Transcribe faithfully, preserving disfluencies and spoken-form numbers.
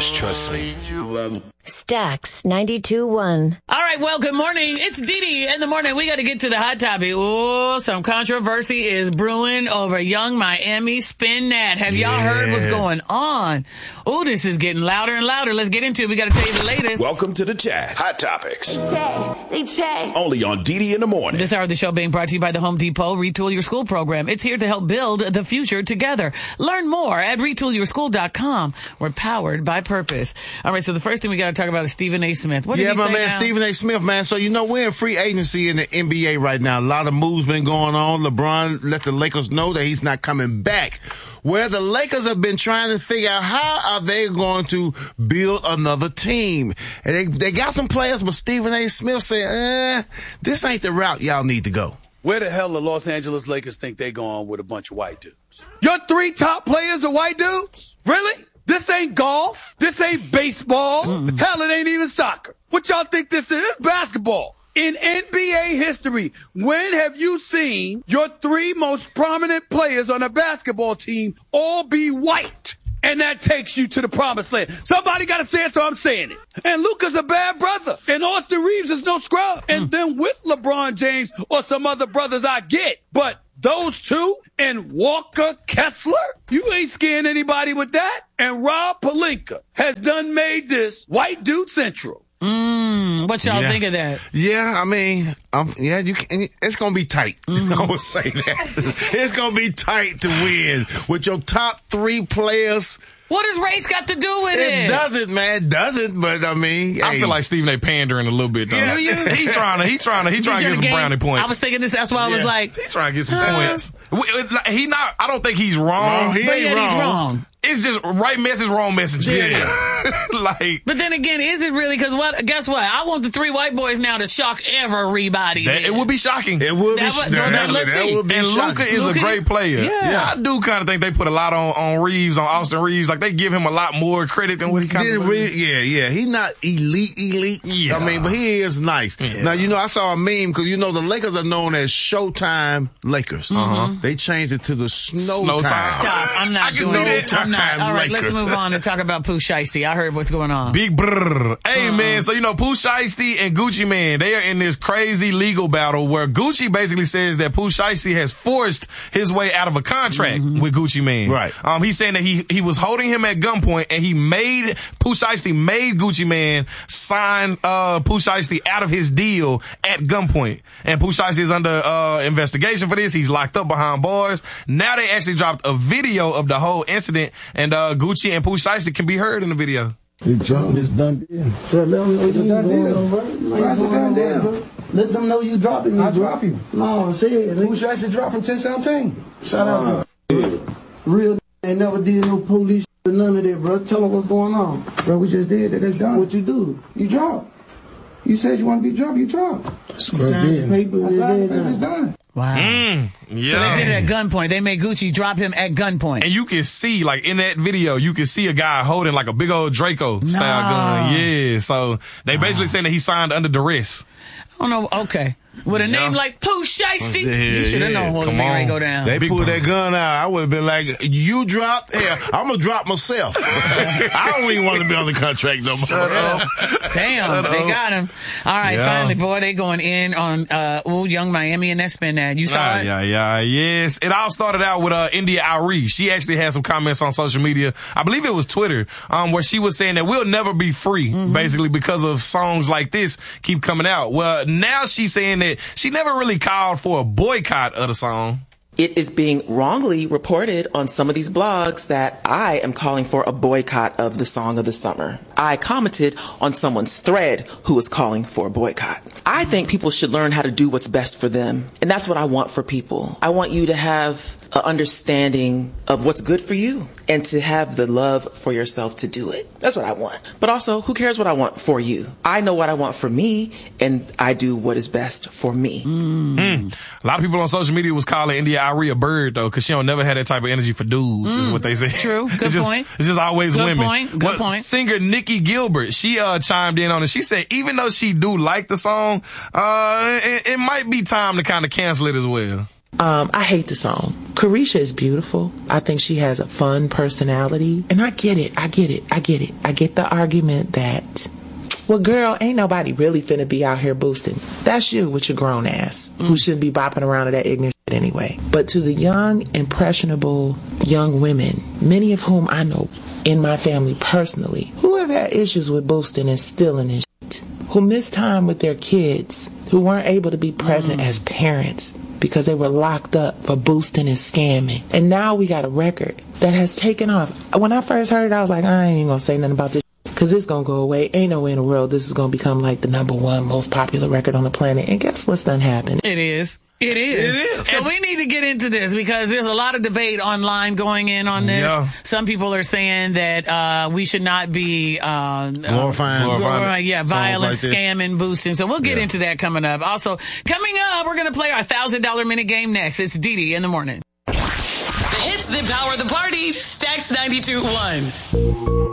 Just trust me. Stax ninety-two point one. All right, well, good morning. It's Dee Dee in the morning. We got to get to the hot topic. Oh, some controversy is brewing over Young Miami Spin That. Have y'all Yeah. heard what's going on? Oh, this is getting louder and louder. Let's get into it. We got to tell you the latest. Welcome to the chat. Hot Topics. They check. Only on Dee Dee in the morning. This hour of the show being brought to you by the Home Depot Retool Your School program. It's here to help build the future together. Learn more at retool your school dot com. We're powered by purpose. All right, so the first thing we got to talk about is Stephen A. Smith. What did yeah, he my say man now? Stephen A. Smith, man. So, you know, we're in free agency in the N B A right now. A lot of moves been going on. LeBron let the Lakers know that he's not coming back. Where the Lakers have been trying to figure out how are they going to build another team. And they, they got some players, but Stephen A. Smith said, eh, this ain't the route y'all need to go. Where the hell the Los Angeles Lakers think they going with a bunch of white dudes? Your three top players are white dudes? Really? This ain't golf. This ain't baseball. Mm. Hell, it ain't even soccer. What y'all think this is? It's basketball. In N B A history, when have you seen your three most prominent players on a basketball team all be white? And that takes you to the promised land. Somebody got to say it, so I'm saying it. And Luka's a bad brother. And Austin Reeves is no scrub. And then with LeBron James or some other brothers I get. But those two and Walker Kessler, you ain't scaring anybody with that. And Rob Pelinka has done made this white dude central. Mm, what y'all Yeah. think of that? Yeah, I mean, um, yeah, you can, it's going to be tight. Mm-hmm. I would say that. It's going to be tight to win with your top three players. What does race got to do with it? It doesn't, man. It doesn't, but I mean, I hey. feel like Stephen A. pandering a little bit, though. Yeah. Do you? He trying to, he trying to, he You trying to get just some gained- brownie points. I was thinking this. That's why I was Yeah. like, He trying to get some Huh? points. We- it- like, He not, I don't think he's wrong. Wrong. He but ain't yet wrong. he's wrong. It's just right message, wrong message. Yeah. Like, But then again, is it really? Because what? Guess what? I want the three white boys now to shock everybody. that, then. it would be shocking. It would be, That would- that, that- that, let's that see. would be And shocking. Luka is Luka- a great player. Yeah. I do kind of think they put a lot on, on Reeves, on Austin Reeves. Like, they give him a lot more credit than what he kind Didn't of really- yeah, yeah. He's not elite, elite. Yeah. I mean, but he is nice. Yeah. Now, you know, I saw a meme because, you know, the Lakers are known as Showtime Lakers. Uh-huh. They changed it to the Snow, Snow Time. Time. Stop. I'm not I can doing see it. that. I'm not. All right, let's Laker. move on and talk about Pooh Shiesty. I heard what's going on. Big brrr. Hey, man, so, you know, Pooh Shiesty and Gucci Mane, they are in this crazy legal battle where Gucci basically says that Pooh Shiesty has forced his way out of a contract Mm-hmm. with Gucci Mane. Right. Um, he's saying that he, he was holding him at gunpoint and he made, Pooh Shiesty made Gucci Mane sign, uh, Pooh Shiesty out of his deal at gunpoint. And Pooh Shiesty is under, uh, investigation for this. He's locked up behind bars. Now they actually dropped a video of the whole incident and, uh, Gucci and Pooh Shiesty can be heard in the video. You drop this done deal. So let them know it's a done deal. Why is it done deal? Let them know you dropping me. I drop you. No, say it. Who should I say drop from ten seventeen? Shout out to real ain't never did no police or none of that, bro. Tell them what's going on. Bro, we just did that. That's done. What you do? You drop. You said you want to be dropped. You drop. Scrub in. Paper. I signed the paper. It's done. Wow. Mm, yeah. So they did it at gunpoint. They made Gucci drop him at gunpoint. And you can see, like, in that video, you can see a guy holding, like, a big old Draco style No. gun. Yeah. So they basically saying that he signed under duress. I don't know. Okay. With a Yeah. name like Pooh Shiesty, Yeah, you should have yeah. known what was Come getting ready to on. go down. They Big pulled bro. that gun out. I would have been like, you dropped? Yeah, I'm going to drop myself. I don't even want to be on the contract no more. Shut up. Damn, they up. got him. All right, Yeah. finally, boy, they going in on uh, ooh, Young Miami and that spin that. You saw Ah, it? yeah, yeah, yes. It all started out with uh, India Arie. She actually had some comments on social media. I believe it was Twitter, um, where she was saying that we'll never be free, Mm-hmm. basically because of songs like this keep coming out. Well, now she's saying that she never really called for a boycott of the song. It is being wrongly reported on some of these blogs that I am calling for a boycott of the song of the summer. I commented on someone's thread who was calling for a boycott. I think people should learn how to do what's best for them. And that's what I want for people. I want you to have an understanding of what's good for you and to have the love for yourself to do it. That's what I want. But also, who cares what I want for you? I know what I want for me, and I do what is best for me. Mm. A lot of people on social media was calling India Arie a bird, though, because she don't never had that type of energy for dudes, is what they say. True. Good it's just, point. It's just always Good women. point. Good Well, point. Singer Nikki Gilbert, she uh chimed in on it. She said even though she do like the song, uh, it, it might be time to kind of cancel it as well. Um, I hate the song. Caresha is beautiful. I think she has a fun personality. And I get it. I get it. I get it. I get the argument that, well, girl, ain't nobody really finna be out here boosting. That's you with your grown ass, mm. who shouldn't be bopping around to that ignorant shit anyway. But to the young, impressionable young women, many of whom I know in my family personally, who have had issues with boosting and stealing and shit, who miss time with their kids, who weren't able to be present mm. as parents because they were locked up for boosting and scamming. And now we got a record that has taken off. When I first heard it, I was like, I ain't even gonna say nothing about this because it's gonna go away. Ain't no way in the world this is gonna become like the number one most popular record on the planet. And guess what's done happened? It is. It is. It is. So we need to get into this because there's a lot of debate online going in on this. Yeah. Some people are saying that uh, we should not be uh, glorifying, uh, glorifying yeah, violence, like scamming, boosting. So we'll get yeah. into that coming up. Also, coming up, we're going to play our one thousand dollars minute game next. It's Dee in the morning. The hits that power the party. Stacks ninety-two point one.